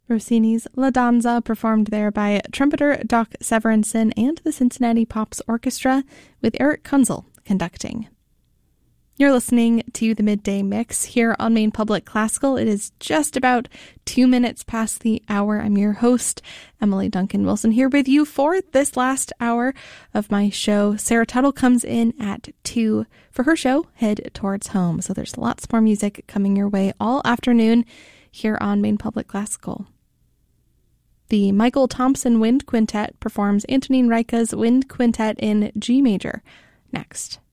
Rossini's La Danza, performed there by trumpeter Doc Severinsen and the Cincinnati Pops Orchestra, with Eric Kunzel conducting. You're listening to the Midday Mix here on Maine Public Classical. It is just about 2 minutes past the hour. I'm your host, Emily Duncan Wilson, here with you for this last hour of my show. Sarah Tuttle comes in at 2 for her show, Head Towards Home. So there's lots more music coming your way all afternoon here on Maine Public Classical. The Michael Thompson Wind Quintet performs Antonín Rajka's Wind Quintet in G major next.